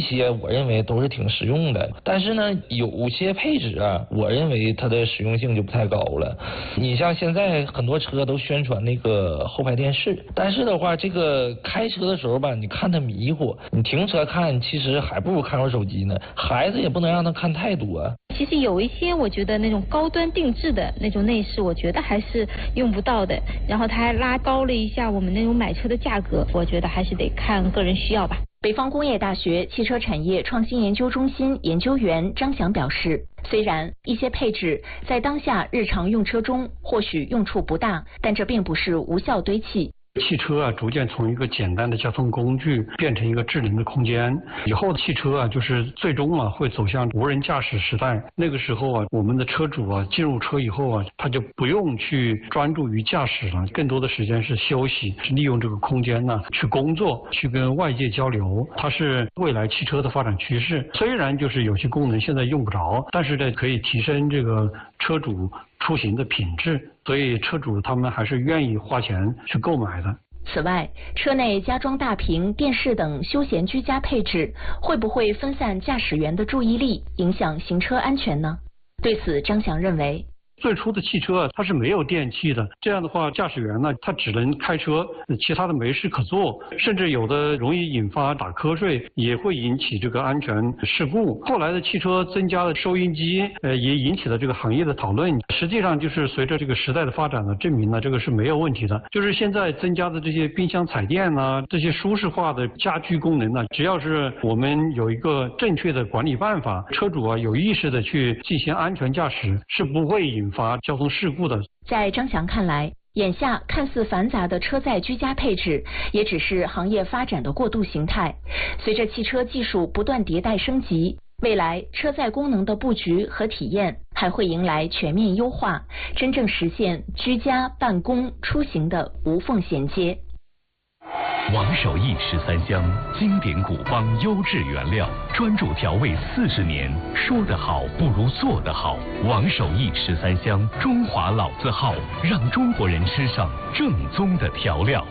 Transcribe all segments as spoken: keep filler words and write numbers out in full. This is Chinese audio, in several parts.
些我认为都是挺实用的。但是呢，有些配置啊，我认为它的实用性就不太高了。你像现在很多车都宣传那个后排电视，但是的话，这个开车的时候吧，你看它迷糊，你停车看，其实还不如看会儿手机呢。孩子也不能让他看太多。 其实有一些我觉得那种高端定制的那种内饰，我觉得还是用不到的。然后它还拉高了一下我们那种买车的价格，我觉得还是得看个人需要吧。 北方工业大学汽车产业创新研究中心研究员张翔表示，虽然一些配置在当下日常用车中或许用处不大，但这并不是无效堆砌。 汽车啊，逐渐从一个简单的交通工具变成一个智能的空间。以后的汽车啊，就是最终啊会走向无人驾驶时代。那个时候啊，我们的车主啊进入车以后啊，他就不用去专注于驾驶了，更多的时间是休息，是利用这个空间呢去工作，去跟外界交流。它是未来汽车的发展趋势。虽然就是有些功能现在用不着，但是呢可以提升这个车主出行的品质，所以车主他们还是愿意花钱去购买的。 此外，车内加装大屏、电视等休闲居家配置，会不会分散驾驶员的注意力，影响行车安全呢？对此，张翔认为， 最初的汽车它是没有电器的，这样的话驾驶员呢他只能开车，其他的没事可做，甚至有的容易引发打瞌睡，也会引起这个安全事故。后来的汽车增加了收音机，呃也引起了这个行业的讨论。实际上就是随着这个时代的发展呢，证明了这个是没有问题的。就是现在增加的这些冰箱彩电啊，这些舒适化的家居功能呢，只要是我们有一个正确的管理办法，车主啊有意识的去进行安全驾驶，是不会引发交通事故的。 在张翔看来，眼下看似繁杂的车载居家配置，也只是行业发展的过渡形态。随着汽车技术不断迭代升级，未来车载功能的布局和体验还会迎来全面优化，真正实现居家、办公、出行的无缝衔接。 王守义十三香，经典古方，优质原料，专注调味四十年。说得好不如做得好。王守义十三香，中华老字号，让中国人吃上正宗的调料。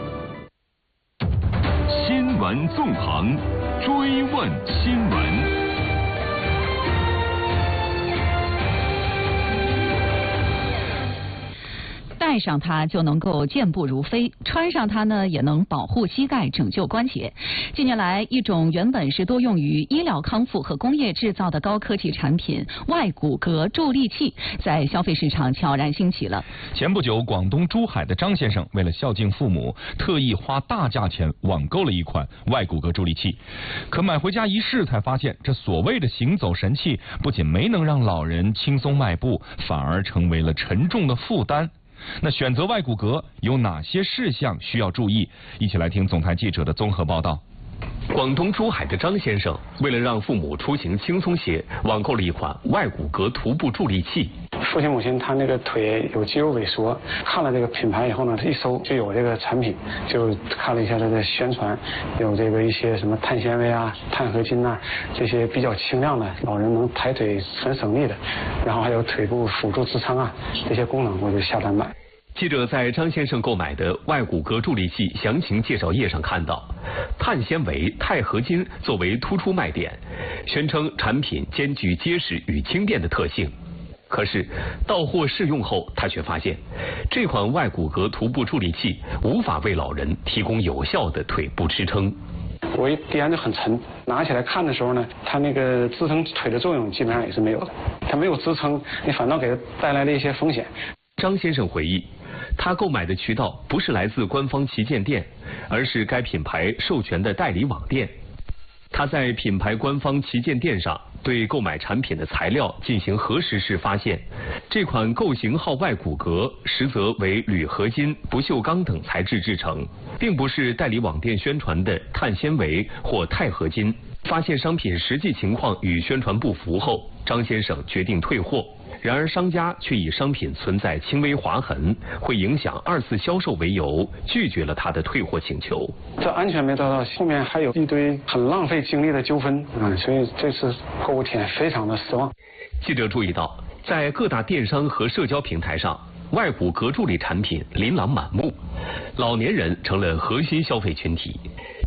新闻纵横，追问新闻。 戴上它就能够健步如飞，穿上它呢也能保护膝盖、拯救关节。近年来，一种原本是多用于医疗康复和工业制造的高科技产品——外骨骼助力器，在消费市场悄然兴起了。 前不久，广东珠海的张先生为了孝敬父母，特意花大价钱网购了一款外骨骼助力器。可买回家一试，才发现这所谓的行走神器，不仅没能让老人轻松迈步，反而成为了沉重的负担。那选择外骨骼有哪些事项需要注意？一起来听总台记者的综合报道。 广东珠海的张先生为了让父母出行轻松些，网购了一款外骨骼徒步助力器。 父亲母亲他那个腿有肌肉萎缩，看了这个品牌以后呢，一搜就有这个产品，就看了一下这个宣传，有这个一些什么碳纤维啊、碳合金啊，这些比较轻量的，老人能抬腿很省力的，然后还有腿部辅助支撑啊这些功能，我就下单买。 记者在张先生购买的外骨骼助力器详情介绍页上看到，碳纤维、钛合金作为突出卖点，宣称产品兼具结实与轻便的特性。可是到货试用后，他却发现这款外骨骼徒步助力器无法为老人提供有效的腿部支撑。 我一掂就很沉，拿起来看的时候呢，它那个支撑腿的作用基本上也是没有的，它没有支撑，你反倒给它带来了一些风险。 张先生回忆，他购买的渠道不是来自官方旗舰店，而是该品牌授权的代理网店。他在品牌官方旗舰店上对购买产品的材料进行核实时发现，这款构型号外骨骼实则为铝合金、不锈钢等材质制成，并不是代理网店宣传的碳纤维或钛合金。发现商品实际情况与宣传不符后，张先生决定退货。然而商家却以商品存在轻微划痕，会影响二次销售为由，拒绝了他的退货请求。 这安全没得到，后面还有一堆很浪费精力的纠纷啊、嗯，所以这次购物体验非常的失望。 记者注意到，在各大电商和社交平台上，外骨骼助力产品琳琅满目，老年人成了核心消费群体。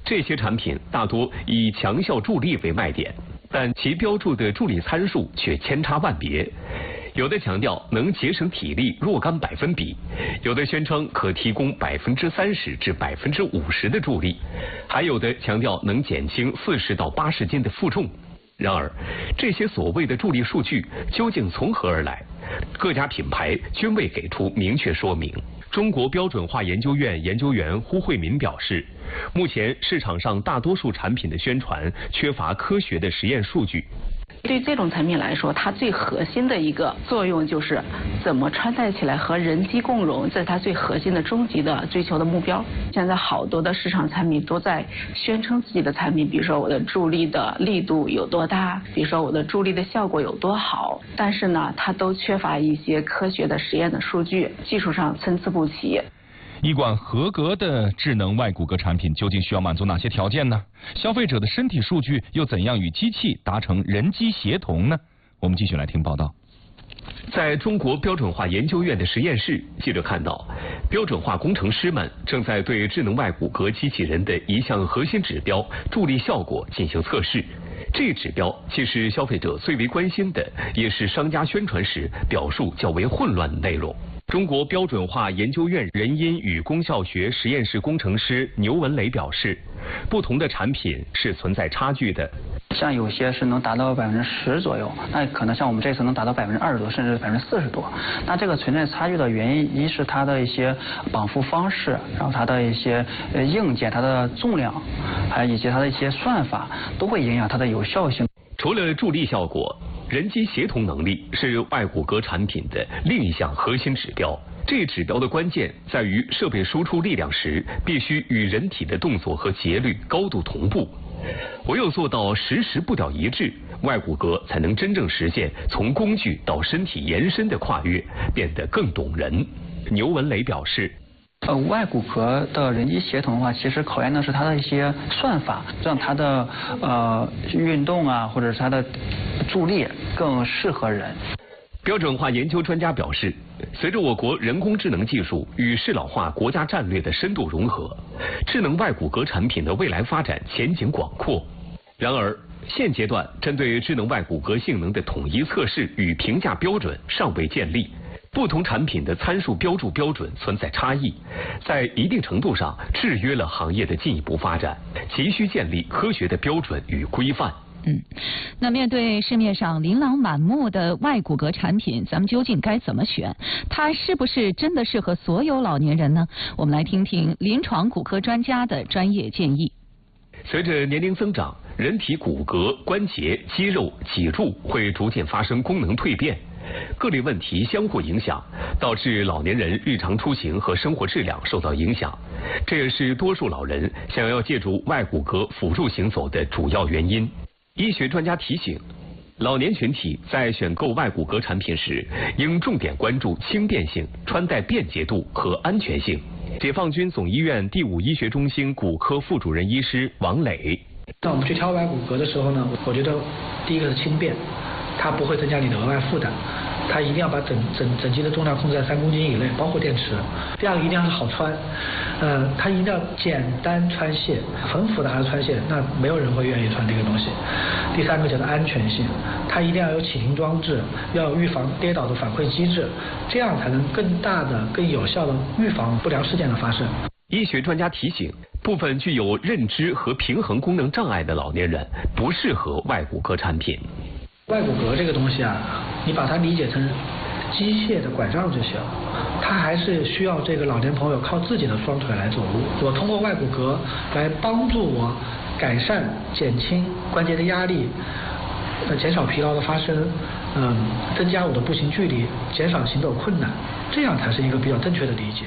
这些产品大多以强效助力为卖点，但其标注的助力参数却千差万别。有的强调能节省体力若干百分比，有的宣称可提供百分之三十至百分之五十的助力，还有的强调能减轻四十到八十斤的负重。然而，这些所谓的助力数据究竟从何而来？各家品牌均未给出明确说明。中国标准化研究院研究员胡慧民表示，目前市场上大多数产品的宣传缺乏科学的实验数据。 对这种产品来说，它最核心的一个作用就是怎么穿戴起来和人机共融，这是它最核心的终极的追求的目标。现在好多的市场产品都在宣称自己的产品，比如说我的助力的力度有多大，比如说我的助力的效果有多好，但是呢，它都缺乏一些科学的实验的数据，技术上参差不齐。 一款合格的智能外骨骼产品究竟需要满足哪些条件呢？消费者的身体数据又怎样与机器达成人机协同呢？我们继续来听报道。 在中国标准化研究院的实验室，记者看到，标准化工程师们正在对智能外骨骼机器人的一项核心指标助力效果进行测试。这一指标既是消费者最为关心的，也是商家宣传时表述较为混乱的内容。中国标准化研究院人因与功效学实验室工程师牛文磊表示，不同的产品是存在差距的。 像有些是能达到百分之十左右，那可能像我们这次能达到百分之二十多，甚至百分之四十多。那这个存在差距的原因，一是它的一些绑缚方式，然后它的一些呃硬件、它的重量，还有以及它的一些算法，都会影响它的有效性。 除了助力效果，人机协同能力是外骨骼产品的另一项核心指标。这指标的关键在于设备输出力量时必须与人体的动作和节律高度同步，唯有做到实时步调一致，外骨骼才能真正实现从工具到身体延伸的跨越，变得更懂人。牛文磊表示， 呃，外骨骼的人机协同的话，其实考验的是它的一些算法，让它的呃运动啊，或者是它的助力更适合人。 标准化研究专家表示，随着我国人工智能技术与适老化国家战略的深度融合，智能外骨骼产品的未来发展前景广阔。然而，现阶段针对智能外骨骼性能的统一测试与评价标准尚未建立。不同产品的参数标注标准存在差异，在一定程度上制约了行业的进一步发展，急需建立科学的标准与规范。 嗯，那面对市面上琳琅满目的外骨骼产品，咱们究竟该怎么选？它是不是真的适合所有老年人呢？我们来听听临床骨科专家的专业建议。 随着年龄增长，人体骨骼、关节、肌肉、脊柱会逐渐发生功能蜕变，各类问题相互影响，导致老年人日常出行和生活质量受到影响，这也是多数老人想要借助外骨骼辅助行走的主要原因。医学专家提醒，老年群体在选购外骨骼产品时，应重点关注轻便性、穿戴便捷度和安全性。解放军总医院第五医学中心骨科副主任医师王磊， 当我们去挑外骨骼的时候呢，我觉得第一个是轻便，它不会增加你的额外负担，它一定要把整整整机的重量控制在三公斤以内，包括电池。第二个一定要是好穿，呃，它一定要简单穿卸，很复杂的穿卸，那没有人会愿意穿这个东西。第三个叫做安全性，它一定要有启停装置，要预防跌倒的反馈机制，这样才能更大的、更有效的预防不良事件的发生。 医学专家提醒，部分具有认知和平衡功能障碍的老年人不适合外骨骼产品。 外骨骼这个东西啊，你把它理解成机械的拐杖就行，它还是需要这个老年朋友靠自己的双腿来走路。我通过外骨骼来帮助我改善、减轻关节的压力，呃，减少疲劳的发生，嗯，增加我的步行距离，减少行走困难，这样才是一个比较正确的理解。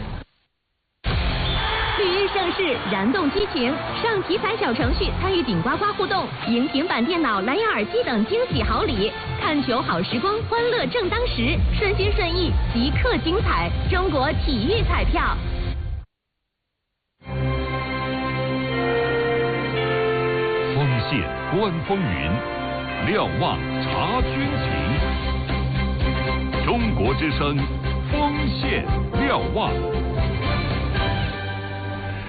盛世燃动激情，上体彩小程序参与顶呱呱互动，赢平板电脑、蓝牙耳机等惊喜好礼。看球好时光，欢乐正当时，顺心顺意，即刻精彩。中国体育彩票。 锋线观风云，瞭望察军情。中国之声，锋线瞭望。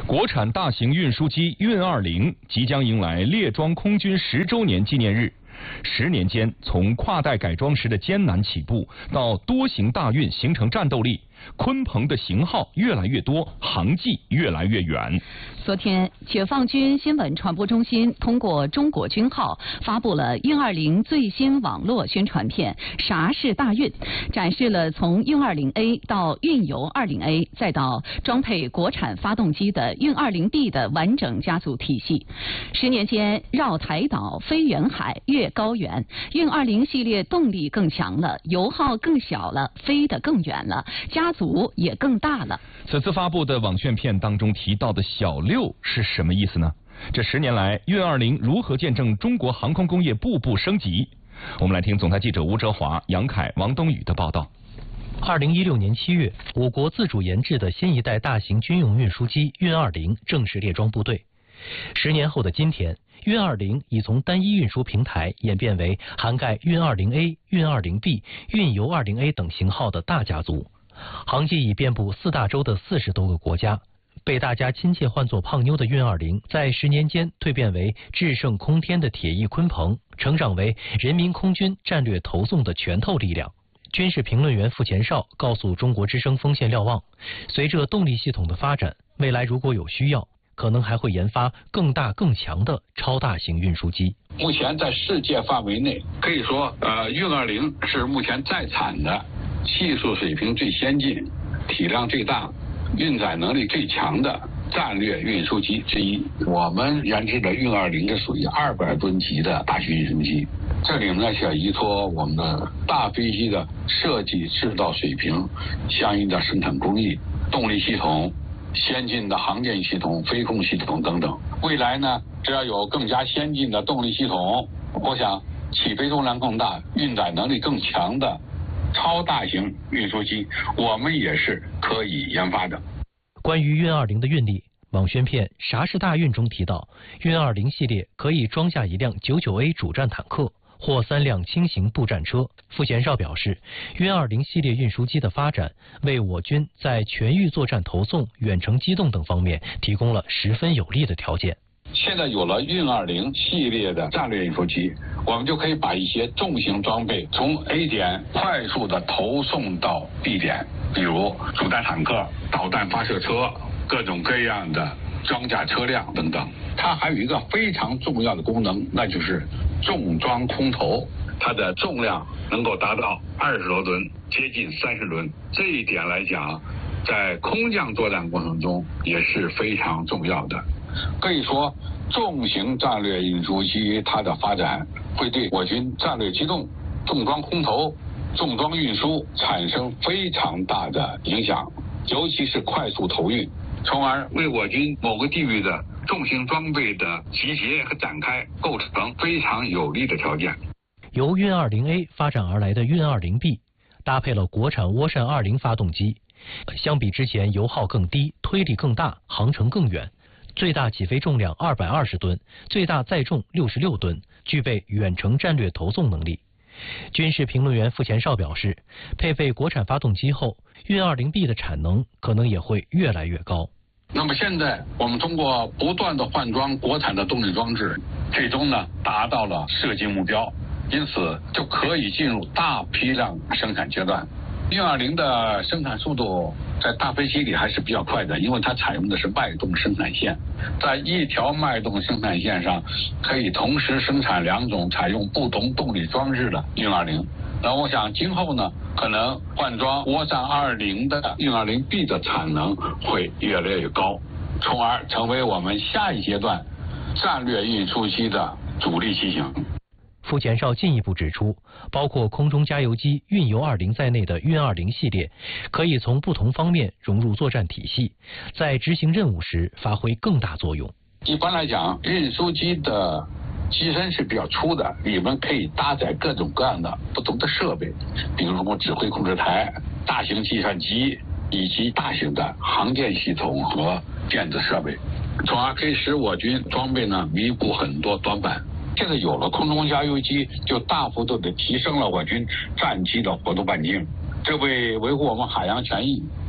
国产大型运输机运二零即将迎来列装空军十周年纪念日。十年间，从跨代改装时的艰难起步，到多型大运形成战斗力，鲲鹏的型号越来越多，航迹越来越远。 昨天，解放军新闻传播中心通过中国军号发布了运二零最新网络宣传片《啥是大运》，展示了从运二零 A 到运油二零 A 再到装配国产发动机的运二零 B 的完整家族体系。十年间，绕台岛、飞远海、越高原，运二零系列动力更强了，油耗更小了，飞得更远了，家族也更大了。 此次发布的网宣片当中提到的小六是什么意思呢？这十年来，运二零如何见证中国航空工业步步升级？我们来听总台记者吴哲华、杨凯、王东宇的报道。 二零一六年七月，我国自主研制的新一代大型军用运输机运二零正式列装部队。十年后的今天，运二零已从单一运输平台演变为涵盖运二零 A、运二零 B、运油二零 A 等型号的大家族，航迹已遍布四大洲的四十多个国家。被大家亲切唤作胖妞的运二零，在十年间蜕变为制胜空天的铁翼鲲鹏，成长为人民空军战略投送的拳头力量。军事评论员傅前绍告诉中国之声锋线瞭望，随着动力系统的发展，未来如果有需要，可能还会研发更大更强的超大型运输机。 目前在世界范围内，可以说，呃，运二零是目前在产的技术水平最先进、体量最大、运载能力最强的战略运输机之一。我们研制的运二零是属于二百吨级的大型运输机，这里呢是要依托我们的大飞机的设计制造水平、相应的生产工艺、动力系统、先进的航电系统、飞控系统等等。未来呢，只要有更加先进的动力系统，我想起飞重量更大、运载能力更强的超大型运输机，我们也是可以研发的。 关于运二零的运力，网宣片《啥是大运》中提到，运二零系列可以装下一辆九九 A 主战坦克或三辆轻型步战车。傅前绍表示，运二零系列运输机的发展，为我军在全域作战投送、远程机动等方面提供了十分有利的条件。 现在有了运二零系列的战略运输机，我们就可以把一些重型装备从 A 点快速的投送到 B 点，比如主战坦克、导弹发射车、各种各样的装甲车辆等等。它还有一个非常重要的功能，那就是重装空投，它的重量能够达到二十多吨，接近三十吨。这一点来讲，在空降作战过程中也是非常重要的。可以说，重型战略运输机它的发展会对我军战略机动、重装空投、重装运输产生非常大的影响，尤其是快速投运，从而为我军某个地域的重型装备的集结和展开构成非常有利的条件。 由运二零 A 发展而来的运二零 B， 搭配了国产涡扇二零发动机，相比之前油耗更低、推力更大、航程更远。最大起飞重量二百二十吨，最大载重六十六吨，具备远程战略投送能力。军事评论员傅前绍表示，配备国产发动机后，运二零 B 的产能可能也会越来越高。 那么现在我们通过不断的换装国产的动力装置，最终呢达到了设计目标，因此就可以进入大批量生产阶段。运二零的生产速度在大飞机里还是比较快的，因为它采用的是脉动生产线，在一条脉动生产线上可以同时生产两种采用不同动力装置的运二零。那我想今后呢，可能换装涡扇二零的运二零 B 的产能会越来越高，从而成为我们下一阶段战略运输机的主力机型。 傅前绍进一步指出，包括空中加油机运油二零在内的运二零系列，可以从不同方面融入作战体系，在执行任务时发挥更大作用。 一般来讲，运输机的机身是比较粗的，里面可以搭载各种各样的不同的设备，比如说指挥控制台、大型计算机以及大型的航电系统和电子设备，从而可以使我军装备呢弥补很多短板。现在有了空中加油机，就大幅度的提升了我军战机的活动半径，这为维护我们海洋权益、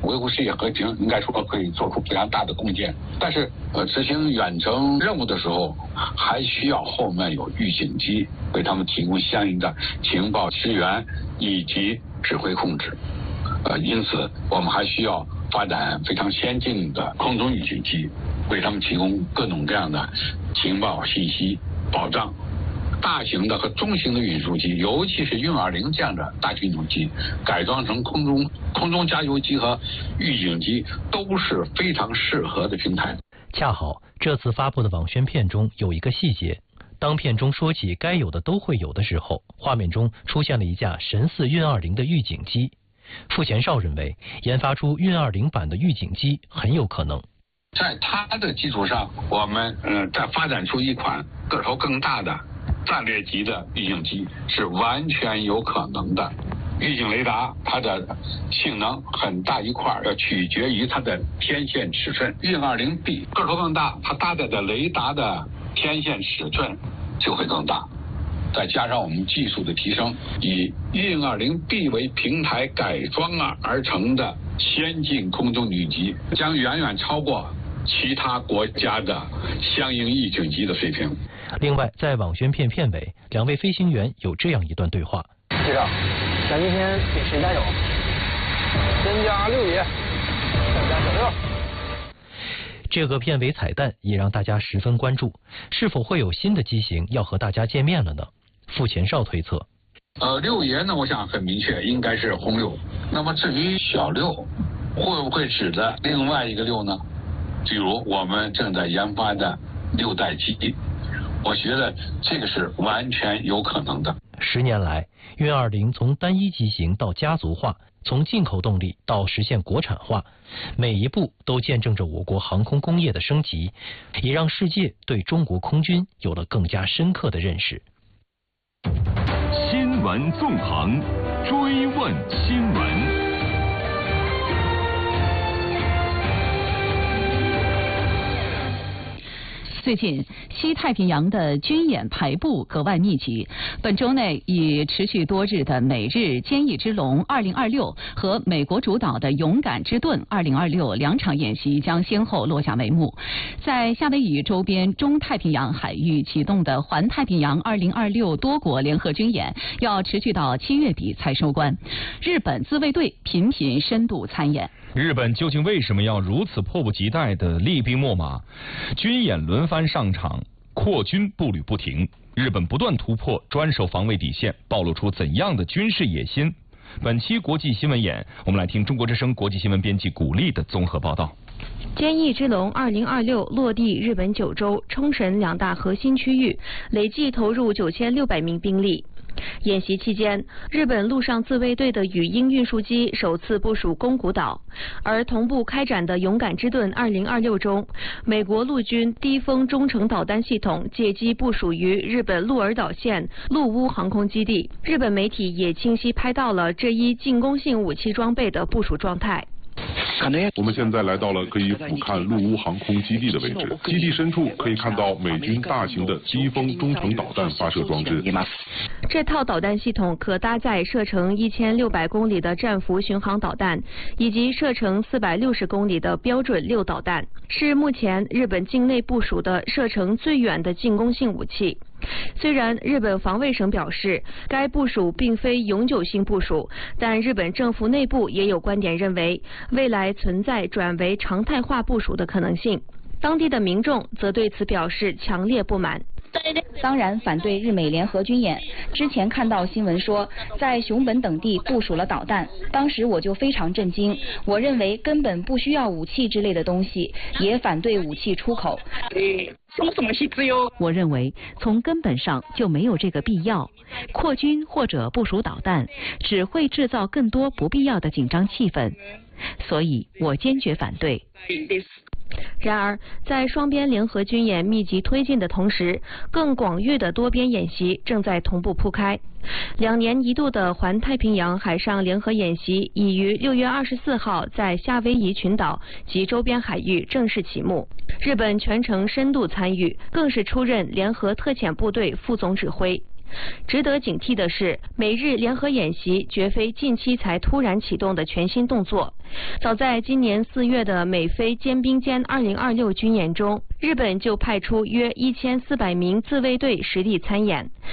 维护世界和平，应该说可以做出非常大的贡献。但是，呃，执行远程任务的时候，还需要后面有预警机为他们提供相应的情报支援以及指挥控制。呃，因此我们还需要发展非常先进的空中预警机，为他们提供各种各样的情报信息保障。大型的和中型的运输机，尤其是运二零这样的大型运输机，改装成空中空中加油机和预警机，都是非常适合的平台。 恰好这次发布的网宣片中有一个细节，当片中说起该有的都会有的时候，画面中出现了一架神似运二零的预警机。傅前绍认为，研发出运二零版的预警机很有可能。 在它的基础上，我们呃再发展出一款个头更大的战略级的预警机是完全有可能的。预警雷达它的性能很大一块要取决于它的天线尺寸。运二零 B 个头更大，它搭载的雷达的天线尺寸就会更大。再加上我们技术的提升，以运二零 B 为平台改装而成的先进空中预警机，将远远超过其他国家的相应预警机的水平。 另外，在网宣片片尾，两位飞行员有这样一段对话： 机长，咱今天给谁加油？先加六爷，再加小六。 这个片尾彩蛋也让大家十分关注，是否会有新的机型要和大家见面了呢？傅前绍推测， 呃，六爷呢，我想很明确，应该是轰六。那么至于小六，会不会指的另外一个六呢？比如我们正在研发的六代机，我觉得这个是完全有可能的。 十年来，运二零从单一机型到家族化，从进口动力到实现国产化，每一步都见证着我国航空工业的升级，也让世界对中国空军有了更加深刻的认识。 新闻纵横，追问新闻。 最近，西太平洋的军演排布格外密集。本周内，以持续多日的美日坚毅之龙二零二六和美国主导的勇敢之盾二零二六两场演习将先后落下帷幕。在夏威夷周边中太平洋海域启动的环太平洋二零二六多国联合军演要持续到七月底才收官。日本自卫队频频深度参演。 日本究竟为什么要如此迫不及待地厉兵秣马？军演轮番上场，扩军步履不停，日本不断突破专守防卫底线，暴露出怎样的军事野心？本期国际新闻眼，我们来听中国之声国际新闻编辑古丽的综合报道。 坚毅之龙二零二六落地日本九州、冲绳两大核心区域，累计投入九千六百名兵力。演习期间，日本陆上自卫队的羽鹰运输机首次部署宫古岛，而同步开展的勇敢之盾二零二六中，美国陆军低风中程导弹系统借机部署于日本鹿儿岛县陆屋航空基地。日本媒体也清晰拍到了这一进攻性武器装备的部署状态。 我们现在来到了可以俯瞰陆屋航空基地的位置，基地深处可以看到美军大型的低风中程导弹发射装置。 这套导弹系统可搭载射程一千六百公里的战斧巡航导弹，以及射程四百六十公里的标准六导弹，是目前日本境内部署的射程最远的进攻性武器。虽然日本防卫省表示该部署并非永久性部署，但日本政府内部也有观点认为，未来存在转为常态化部署的可能性。当地的民众则对此表示强烈不满。 当然反对日美联合军演。之前看到新闻说在熊本等地部署了导弹，当时我就非常震惊。我认为根本不需要武器之类的东西，也反对武器出口。 我认为从根本上就没有这个必要。扩军或者部署导弹，只会制造更多不必要的紧张气氛，所以我坚决反对。 然而，在双边联合军演密集推进的同时，更广域的多边演习正在同步铺开。两年一度的环太平洋海上联合演习已于六月二十四号在夏威夷群岛及周边海域正式启幕。日本全程深度参与，更是出任联合特遣部队副总指挥。 值得警惕的是，美日联合演习绝非近期才突然启动的全新动作。早在今年四月的美菲肩并肩二零二六军演中，日本就派出约一千四百名自卫队实地参演。